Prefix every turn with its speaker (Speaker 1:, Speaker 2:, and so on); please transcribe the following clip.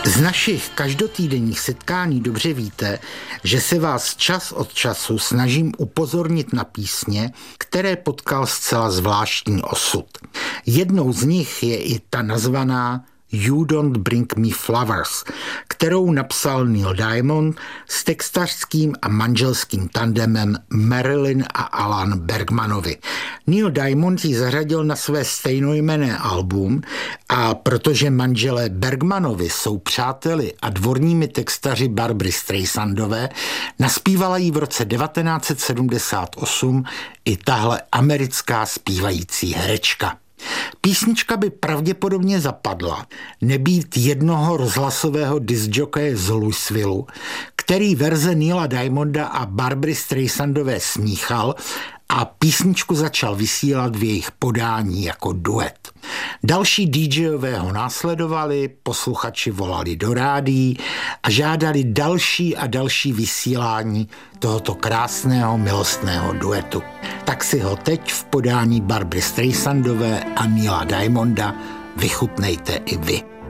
Speaker 1: Z našich každotýdenních setkání dobře víte, že se vás čas od času snažím upozornit na písně, které potkal zcela zvláštní osud. Jednou z nich je i ta nazvaná You Don't Bring Me Flowers, kterou napsal Neil Diamond s textařským a manželským tandemem Marilyn a Alan Bergmanovi. Neil Diamond ji zařadil na své stejnojmenné album a protože manželé Bergmanovi jsou přáteli a dvorními textaři Barbry Streisandové, naspívala jí v roce 1978 i tahle americká zpívající herečka. Písnička by pravděpodobně zapadla, nebýt jednoho rozhlasového discjokeje z Louisvilleu, který verze Neila Diamonda a Barbry Streisandové smíchal a písničku začal vysílat v jejich podání jako duet. Další DJové ho následovali, posluchači volali do rádií a žádali další a další vysílání tohoto krásného milostného duetu. Tak si ho teď v podání Barbry Streisandové a Neila Diamonda vychutnejte i vy.